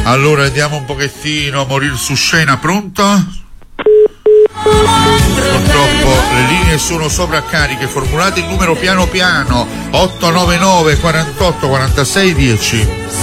Allora andiamo un pochettino a morire su scena, pronto? Purtroppo le linee sono sovraccariche, formulate il numero piano piano 899 48 46 10.